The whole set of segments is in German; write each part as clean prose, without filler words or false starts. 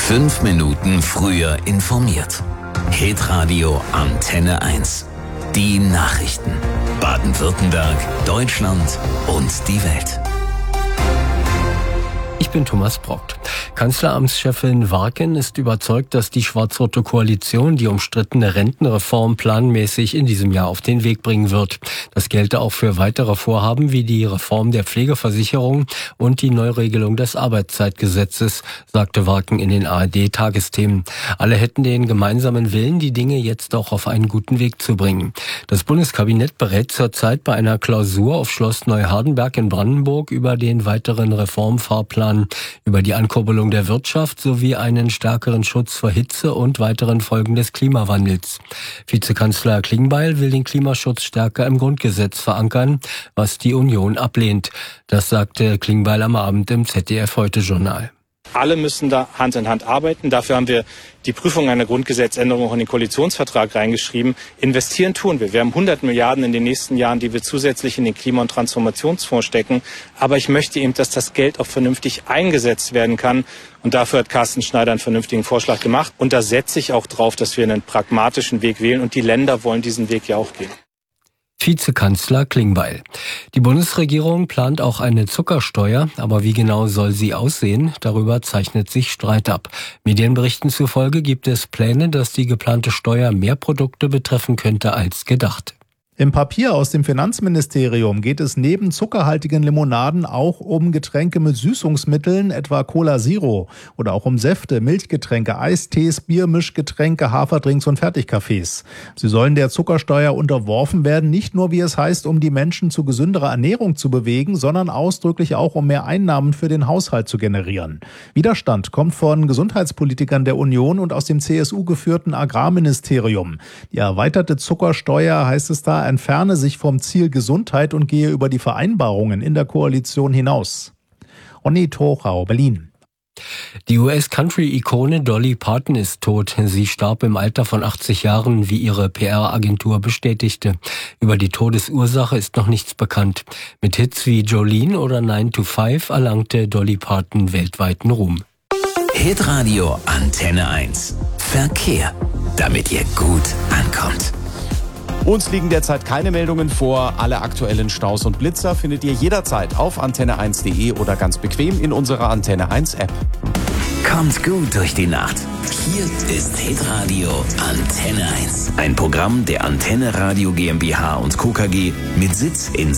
5 Minuten früher informiert. Hitradio Antenne 1. Die Nachrichten. Baden-Württemberg, Deutschland und die Welt. Ich bin Thomas Brockt. Kanzleramtschefin Warken ist überzeugt, dass die schwarz-rote Koalition die umstrittene Rentenreform planmäßig in diesem Jahr auf den Weg bringen wird. Das gelte auch für weitere Vorhaben wie die Reform der Pflegeversicherung und die Neuregelung des Arbeitszeitgesetzes, sagte Warken in den ARD-Tagesthemen. Alle hätten den gemeinsamen Willen, die Dinge jetzt auch auf einen guten Weg zu bringen. Das Bundeskabinett berät zurzeit bei einer Klausur auf Schloss Neuhardenberg in Brandenburg über den weiteren Reformfahrplan, über die Ankurbelung der Wirtschaft sowie einen stärkeren Schutz vor Hitze und weiteren Folgen des Klimawandels. Vizekanzler Klingbeil will den Klimaschutz stärker im Grundgesetz verankern, was die Union ablehnt. Das sagte Klingbeil am Abend im ZDF-Heute-Journal. Alle müssen da Hand in Hand arbeiten. Dafür haben wir die Prüfung einer Grundgesetzänderung auch in den Koalitionsvertrag reingeschrieben. Investieren tun wir. Wir haben 100 Milliarden in den nächsten Jahren, die wir zusätzlich in den Klima- und Transformationsfonds stecken. Aber ich möchte eben, dass das Geld auch vernünftig eingesetzt werden kann. Und dafür hat Carsten Schneider einen vernünftigen Vorschlag gemacht. Und da setze ich auch drauf, dass wir einen pragmatischen Weg wählen. Und die Länder wollen diesen Weg ja auch gehen. Vizekanzler Klingbeil. Die Bundesregierung plant auch eine Zuckersteuer, aber wie genau soll sie aussehen? Darüber zeichnet sich Streit ab. Medienberichten zufolge gibt es Pläne, dass die geplante Steuer mehr Produkte betreffen könnte als gedacht. Im Papier aus dem Finanzministerium geht es neben zuckerhaltigen Limonaden auch um Getränke mit Süßungsmitteln, etwa Cola Zero, oder auch um Säfte, Milchgetränke, Eistees, Biermischgetränke, Haferdrinks und Fertigkaffees. Sie sollen der Zuckersteuer unterworfen werden, nicht nur, wie es heißt, um die Menschen zu gesünderer Ernährung zu bewegen, sondern ausdrücklich auch, um mehr Einnahmen für den Haushalt zu generieren. Widerstand kommt von Gesundheitspolitikern der Union und aus dem CSU-geführten Agrarministerium. Die erweiterte Zuckersteuer, heißt es da, entferne sich vom Ziel Gesundheit und gehe über die Vereinbarungen in der Koalition hinaus. Onni Torau, Berlin. Die US-Country-Ikone Dolly Parton ist tot. Sie starb im Alter von 80 Jahren, wie ihre PR-Agentur bestätigte. Über die Todesursache ist noch nichts bekannt. Mit Hits wie Jolene oder 9 to 5 erlangte Dolly Parton weltweiten Ruhm. Hitradio Antenne 1. Verkehr. Damit ihr gut ankommt. Uns liegen derzeit keine Meldungen vor. Alle aktuellen Staus und Blitzer findet ihr jederzeit auf antenne1.de oder ganz bequem in unserer Antenne 1 App. Kommt gut durch die Nacht. Hier ist Hitradio Antenne 1. Ein Programm der Antenne Radio GmbH und Co. KG mit Sitz in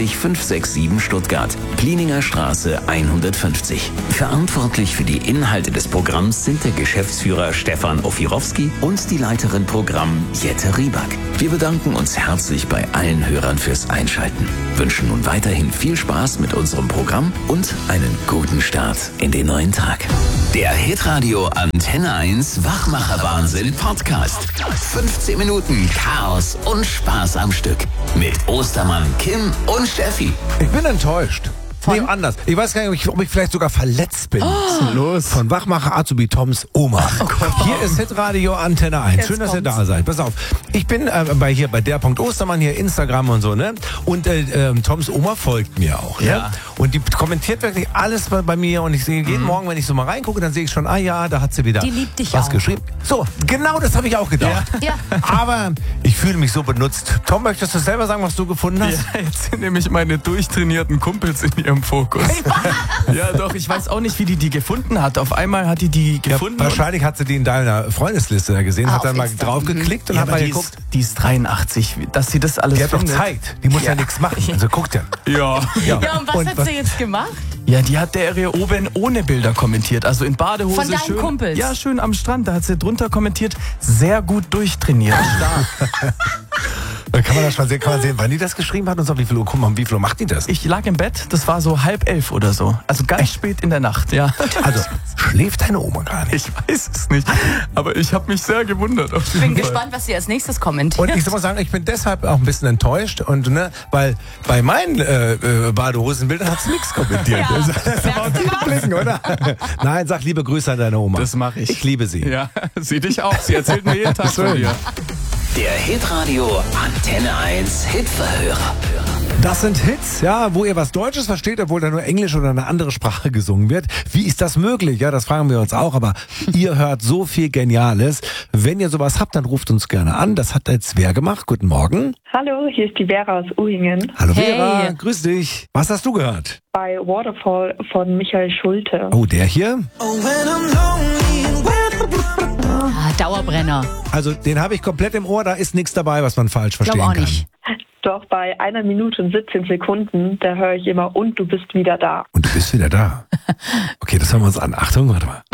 70567 Stuttgart, Plininger Straße 150. Verantwortlich für die Inhalte des Programms sind der Geschäftsführer Stefan Ofirowski und die Leiterin Programm Jette Rieback. Wir bedanken uns herzlich bei allen Hörern fürs Einschalten. Wünschen nun weiterhin viel Spaß mit unserem Programm und einen guten Start in den neuen Tag. Der Hitradio Antenne 1 Wachmacher-Wahnsinn Podcast. 15 Minuten Chaos und Spaß am Stück. Mit Ostermann, Kim und Steffi. Ich bin enttäuscht. Nee, anders. Ich weiß gar nicht, ob ich vielleicht sogar verletzt bin. Was ist denn los? Von Wachmacher Azubi Toms Oma. Hier ist Hitradio Antenne 1. Schön, dass ihr da seid. Pass auf. Ich bin bei der Punkt Ostermann hier, Instagram und so, ne? Und Toms Oma folgt mir auch, ja. Ne? Und die kommentiert wirklich alles bei mir. Und ich sehe jeden Morgen, wenn ich so mal reingucke, dann sehe ich schon, da hat sie wieder die liebt dich was auch. Geschrieben. So, genau das habe ich auch gedacht. Ja. Aber ich fühle mich so benutzt. Tom, möchtest du selber sagen, was du gefunden hast? Ja, jetzt sind nämlich meine durchtrainierten Kumpels in ihrem Fokus. Ja, doch, ich weiß auch nicht, wie die gefunden hat. Auf einmal hat die gefunden. Ja, wahrscheinlich hat sie die in deiner Freundesliste gesehen, hat dann mal draufgeklickt und hat mal geguckt. Die ist 83, dass sie das alles Die hat doch findet. Zeit, die muss ja nichts machen, also guckt ja. Ja, und was hat sie jetzt gemacht? Ja, die hat der oben ohne Bilder kommentiert, also in Badehose. Von deinen schön, Kumpels? Ja, schön am Strand, da hat sie drunter kommentiert, sehr gut durchtrainiert. Stark. Da kann man das mal sehen, wann die das geschrieben hat und so, um wie viel Uhr macht die das? Ich lag im Bett, das war so 10:30 oder so, also ganz spät in der Nacht, ja. Also, schläft deine Oma gar nicht? Ich weiß es nicht, aber ich habe mich sehr gewundert. Ich bin gespannt, was sie als nächstes kommentiert. Und ich soll mal sagen, ich bin deshalb auch ein bisschen enttäuscht, und weil bei meinen Badehosenbildern hat sie nichts kommentiert. Ja. Das ist aber auch Blicken, oder? Nein, sag liebe Grüße an deine Oma. Das mache ich. Ich liebe sie. Ja, sie dich auch. Sie erzählt mir jeden Tag von dir. Der Hitradio Antenne 1 Hitverhörer. Das sind Hits, ja, wo ihr was Deutsches versteht, obwohl da nur Englisch oder eine andere Sprache gesungen wird. Wie ist das möglich? Ja, das fragen wir uns auch, aber ihr hört so viel Geniales. Wenn ihr sowas habt, dann ruft uns gerne an. Das hat jetzt wer gemacht? Guten Morgen. Hallo, hier ist die Vera aus Uhingen. Hallo Vera, grüß dich. Was hast du gehört? Bei Waterfall von Michael Schulte. Oh, der hier? Dauerbrenner. Also den habe ich komplett im Ohr, da ist nichts dabei, was man falsch verstehen Glaub auch kann. nicht. Doch bei 1 Minute und 17 Sekunden, da höre ich immer und du bist wieder da. Und du bist wieder da. Okay, das hören wir uns an. Achtung, warte mal.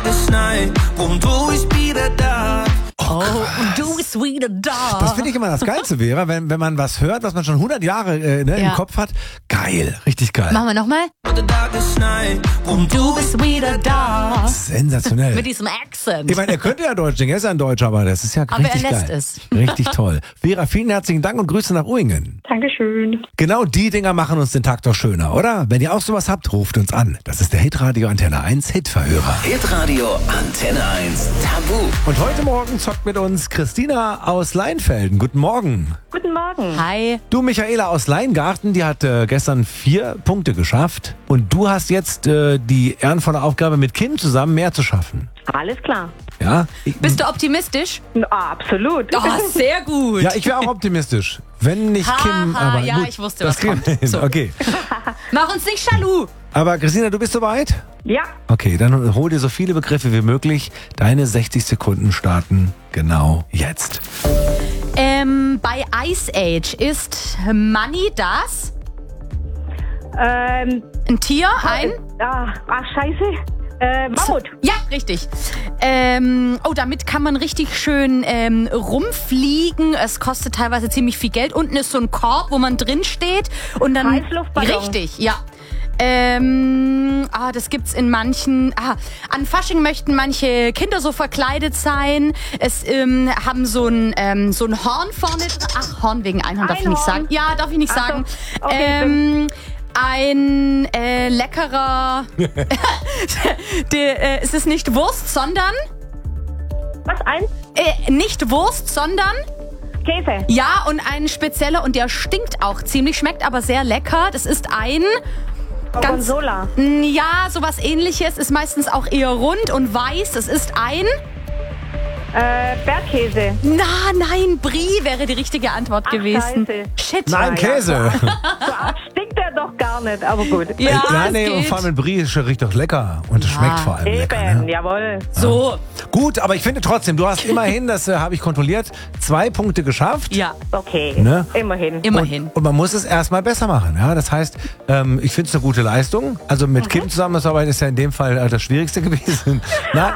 Oh, und du bist wieder da. Das finde ich immer das Geilste, Vera, wenn man was hört, was man schon 100 Jahre im Kopf hat. Geil, richtig geil. Machen wir nochmal. Und du bist wieder da. Sensationell. Mit diesem Accent. Ich meine, er könnte ja Deutsch singen, er ist ja ein Deutscher, aber das ist ja Aber richtig er lässt geil. es. Richtig toll. Vera, vielen herzlichen Dank und Grüße nach Uhingen. Dankeschön. Genau die Dinger machen uns den Tag doch schöner, oder? Wenn ihr auch sowas habt, ruft uns an. Das ist der Hitradio Antenne 1 Hitverhörer. Hitradio Antenne 1 Tabu. Und heute Morgen zockt mit uns Christina aus Leinfelden. Guten Morgen. Guten Morgen. Hi. Du, Michaela aus Leingarten, die hat gestern 4 Punkte geschafft. Und du hast jetzt die ehrenvolle Aufgabe, mit Kim zusammen mehr zu schaffen. Alles klar. Ja? Bist du optimistisch? Absolut. Oh, sehr gut. Ja, ich wäre auch optimistisch. Wenn nicht Kim, aber ja, gut, ich wusste, das was kriegen wir kommt. hin. So. Okay. Mach uns nicht jaloux. Aber Christina, du bist soweit? Ja. Okay, dann hol dir so viele Begriffe wie möglich. Deine 60 Sekunden starten genau jetzt. Bei Ice Age ist Money das? Ein Tier? Ein? Scheiße. Mammut. Ja, richtig. Damit kann man richtig schön rumfliegen. Es kostet teilweise ziemlich viel Geld. Unten ist so ein Korb, wo man drin steht. Und dann Heißluftballon. Richtig, ja. Das gibt's in manchen. An Fasching möchten manche Kinder so verkleidet sein. Es haben so ein Horn vorne. Ach, Horn wegen Einhorn darf ich nicht sagen. Ja, darf ich nicht sagen. So. Okay, ein leckerer. Es ist nicht Wurst, sondern. Was? Nicht Wurst, sondern. Käse. Ja, und ein spezieller und der stinkt auch ziemlich, schmeckt aber sehr lecker. Das ist ein. Gorgonzola. Ja, sowas Ähnliches. Ist meistens auch eher rund und weiß. Es ist ein. Bergkäse. Nein, Brie wäre die richtige Antwort gewesen. Scheiße. Shit. Nein, Käse. So arg stinkt er doch gar nicht, aber gut. Ja, Nein, es und geht. vor allem mit Brie riecht doch lecker. Und es schmeckt vor allem lecker. Eben, Ne? jawohl. So. Gut, aber ich finde trotzdem, du hast immerhin, das habe ich kontrolliert, 2 Punkte geschafft. Ja, Okay, Ne? immerhin. immerhin. Und man muss es erstmal besser machen. Ja? Das heißt, ich finde es eine gute Leistung. Also mit Kim zusammenzuarbeiten ist ja in dem Fall das Schwierigste gewesen. Na,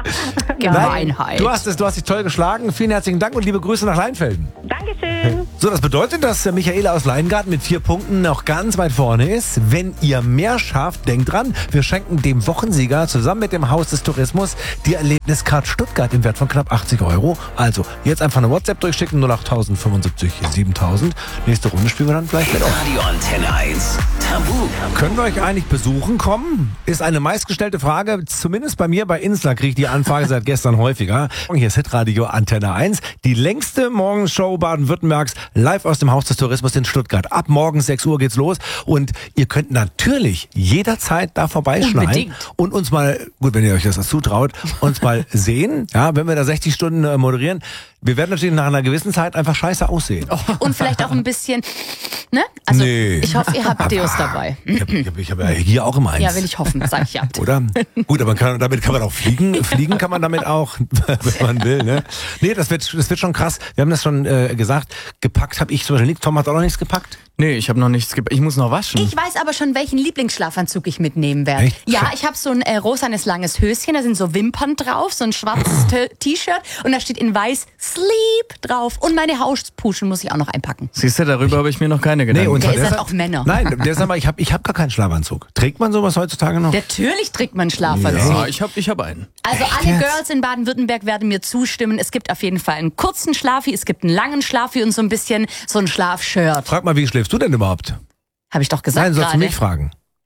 Gemeinheit. du hast dich toll geschlagen. Vielen herzlichen Dank und liebe Grüße nach Leinfelden. Dankeschön. So, das bedeutet, dass Michaela aus Leingarten mit 4 Punkten noch ganz weit vorne ist. Wenn ihr mehr schafft, denkt dran, wir schenken dem Wochensieger zusammen mit dem Haus des Tourismus die Erlebniscard Stuttgart im Wert von knapp 80 €. Also, jetzt einfach eine WhatsApp durchschicken, 08075 7000. Nächste Runde spielen wir dann gleich mit euch. Radio Antenne 1 Tabu. Können wir euch eigentlich besuchen kommen? Ist eine meistgestellte Frage, zumindest bei mir bei Insta kriege ich die Anfrage seit gestern häufiger. Hier ist Hitradio Antenne 1, die längste Morgenshow Baden-Württembergs, live aus dem Haus des Tourismus in Stuttgart. Ab morgens 6 Uhr geht's los und ihr könnt natürlich jederzeit da vorbeischneiden Unbedingt. und uns mal, gut, wenn ihr euch das zutraut, uns mal sehen, ja, wenn wir da 60 Stunden moderieren. Wir werden natürlich nach einer gewissen Zeit einfach scheiße aussehen. Und vielleicht auch ein bisschen, ne? Also, Nee. ich hoffe, ihr habt Deos dabei. Ich hab ja hier auch immer eins. Ja, will ich hoffen, sag ich ja. Oder? Gut, aber damit kann man auch fliegen. Fliegen kann man damit auch, wenn man will. Ne? Nee, das wird schon krass. Wir haben das schon gesagt. Gepackt habe ich zum Beispiel nicht. Tom hat auch noch nichts gepackt. Nee, ich habe noch nichts gepackt. Ich muss noch waschen. Ich weiß aber schon, welchen Lieblingsschlafanzug ich mitnehmen werde. Echt? Ja, ich habe so ein rosanes langes Höschen, da sind so Wimpern drauf, so ein schwarzes T-Shirt und da steht in weiß Sleep drauf. Und meine Hauspuschen muss ich auch noch einpacken. Siehst du, darüber habe ich mir noch keine Gedanken und gemacht. Der zwar ist halt deshalb- auch Männer. Nein, der sagt mal, ich hab gar keinen Schlafanzug. Trägt man sowas heutzutage noch? Natürlich trägt man Schlafanzug. Ja, ich hab einen. Also Echt alle jetzt? Girls in Baden-Württemberg werden mir zustimmen. Es gibt auf jeden Fall einen kurzen Schlafi, es gibt einen langen Schlafi und so ein bisschen so ein Schlafshirt. Frag mal, wie schläfst du denn überhaupt? Habe ich doch gesagt Nein, sollst du gerade. mich fragen.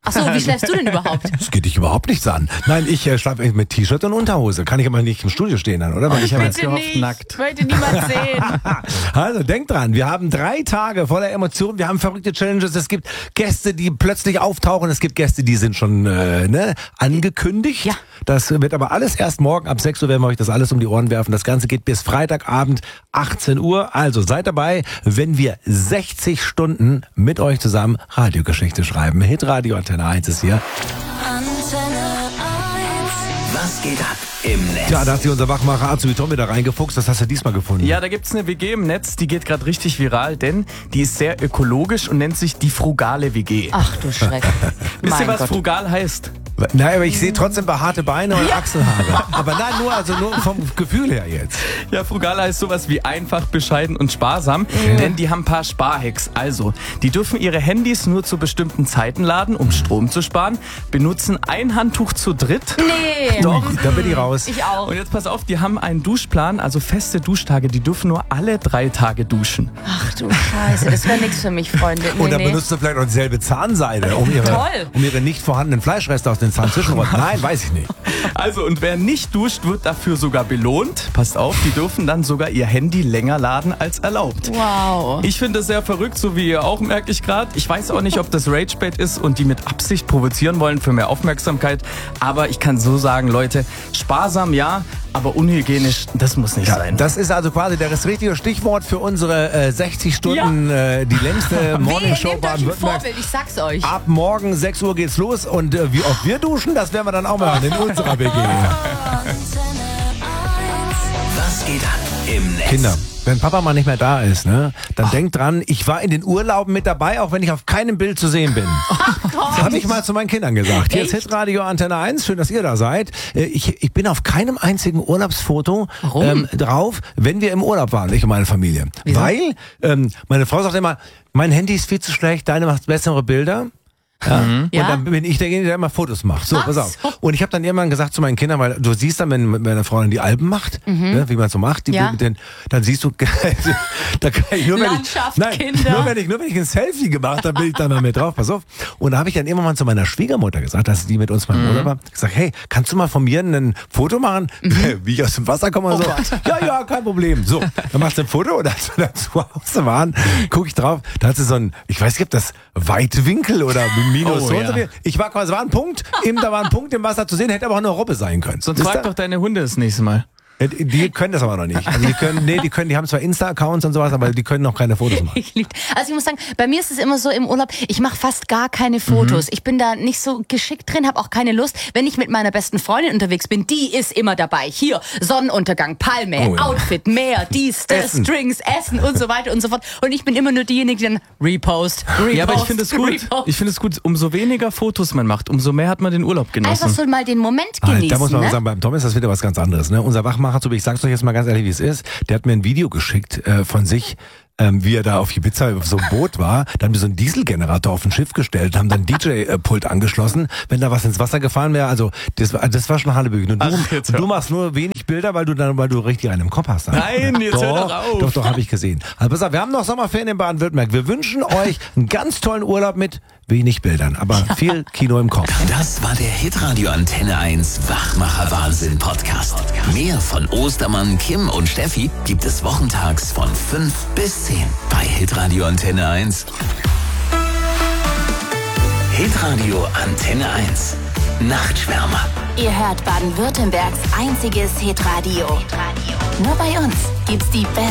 Achso, wie schläfst du denn überhaupt? Das geht dich überhaupt nichts an. Nein, ich schlafe mit T-Shirt und Unterhose. Kann ich aber nicht im Studio stehen dann, oder? Ich habe jetzt gehofft, nackt. Ich wollte niemand sehen. Also denkt dran, wir haben 3 Tage voller Emotionen, wir haben verrückte Challenges, es gibt Gäste, die plötzlich auftauchen, es gibt Gäste, die sind schon angekündigt. Ja. Das wird aber alles erst morgen ab 6 Uhr, werden wir euch das alles um die Ohren werfen. Das Ganze geht bis Freitagabend 18 Uhr. Also seid dabei, wenn wir 60 Stunden mit euch zusammen Radiogeschichte schreiben. Hitradio Antenne 1 ist hier. Was geht ab im Netz? Ja, da hat sich unser Wachmacher Azubi Tom wieder reingefuchst. Das hast du diesmal gefunden. Ja, da gibt's eine WG im Netz, die geht gerade richtig viral, denn die ist sehr ökologisch und nennt sich die frugale WG. Ach du Schreck. Wisst ihr, Mein was Gott. frugal heißt? Nein, aber ich sehe trotzdem behaarte Beine und Achselhaare. Aber nein, nur vom Gefühl her jetzt. Ja, frugal heißt sowas wie einfach, bescheiden und sparsam, denn die haben ein paar Sparhacks. Also, die dürfen ihre Handys nur zu bestimmten Zeiten laden, um Strom zu sparen, benutzen ein Handtuch zu dritt. Nee. Doch. Da bin ich raus. Ich auch. Und jetzt pass auf, die haben einen Duschplan, also feste Duschtage, die dürfen nur alle 3 Tage duschen. Ach du Scheiße, das wäre nichts für mich, Freunde. Nee, Und dann benutzt du vielleicht auch dieselbe Zahnseide, um ihre nicht vorhandenen Fleischreste aus den Zahn zwischenräumen. Nein, weiß ich nicht. Also, und wer nicht duscht, wird dafür sogar belohnt. Passt auf, die dürfen dann sogar ihr Handy länger laden als erlaubt. Wow. Ich finde das sehr verrückt, so wie ihr auch, merke ich gerade. Ich weiß auch nicht, ob das Ragebait ist und die mit Absicht provozieren wollen für mehr Aufmerksamkeit. Aber ich kann so sagen, Leute, sparsam ja, aber unhygienisch, das muss nicht sein. Das ist also quasi das richtige Stichwort für unsere 60 Stunden, die längste Morningshow nehmt euch ein Baden-Württembergs. Vorbild, ich sag's euch. Ab morgen 6 Uhr geht's los und wie oft wir duschen, das werden wir dann auch machen in unserer WG. Was geht ab im Netz? Kinder, wenn Papa mal nicht mehr da ist, ne, dann denkt dran, ich war in den Urlauben mit dabei, auch wenn ich auf keinem Bild zu sehen bin. Das habe ich mal zu meinen Kindern gesagt. Hier ist Hitradio Antenne 1, schön, dass ihr da seid. Ich bin auf keinem einzigen Urlaubsfoto drauf, wenn wir im Urlaub waren, ich und meine Familie. Wieso? Weil meine Frau sagt immer, mein Handy ist viel zu schlecht, deine macht bessere Bilder. Ja. Und dann bin ich derjenige, der immer Fotos macht. So, pass auf. Und ich habe dann irgendwann gesagt zu meinen Kindern, weil du siehst dann, wenn meine Frau dann die Alben macht, ne, wie man so macht, dann siehst du, da kann ich nur, wenn ich ein Selfie gemacht habe, bin ich dann mal mit drauf, pass auf. Und da habe ich dann irgendwann mal zu meiner Schwiegermutter gesagt, dass die mit uns beim Urlaub war, gesagt, hey, kannst du mal von mir ein Foto machen, wie ich aus dem Wasser komme und so? Ja, kein Problem. So, dann machst du ein Foto und als wir dann zu Hause waren, gucke ich drauf, da hat sie so ein, ich weiß nicht, ob das Weitwinkel oder minus so und so viel. Ich war quasi, da war ein Punkt im Wasser zu sehen, hätte aber auch eine Robbe sein können. Sonst frag doch deine Hunde das nächste Mal. Die können das aber noch nicht. Also die haben zwar Insta-Accounts und sowas, aber die können noch keine Fotos machen. Also ich muss sagen, bei mir ist es immer so im Urlaub, ich mache fast gar keine Fotos. Ich bin da nicht so geschickt drin, habe auch keine Lust. Wenn ich mit meiner besten Freundin unterwegs bin, die ist immer dabei. Hier, Sonnenuntergang, Palme, Outfit, Meer, dies, das, Strings, Essen und so weiter und so fort. Und ich bin immer nur diejenige, die dann Repost. Ja, aber ich finde es gut. Ich finde es gut, umso weniger Fotos man macht, umso mehr hat man den Urlaub genossen. Einfach so mal den Moment genießen. Da muss man sagen, beim Tom ist das wieder was ganz anderes. Ne? Unser Wachmacher, ich sag's euch jetzt mal ganz ehrlich, wie es ist, der hat mir ein Video geschickt von sich, wie er da auf Ibiza auf so einem Boot war. Da haben wir so einen Dieselgenerator auf ein Schiff gestellt, haben dann DJ-Pult angeschlossen. Wenn da was ins Wasser gefahren wäre, also das war schon Hallebüchen. Und du machst nur wenig Bilder, weil du richtig einen im Kopf hast. Nein, jetzt hör doch auf. Doch, habe ich gesehen. Also pass auf, wir haben noch Sommerferien in Baden-Württemberg. Wir wünschen euch einen ganz tollen Urlaub mit wenig Bildern, aber viel Kino im Kopf. Das war der Hitradio Antenne 1 Wachmacher Wahnsinn Podcast. Mehr von Ostermann, Kim und Steffi gibt es wochentags von 5 bis 10 bei Hitradio Antenne 1. Hitradio Antenne 1 Nachtschwärmer. Ihr hört Baden-Württembergs einziges Hitradio. Nur bei uns gibt's die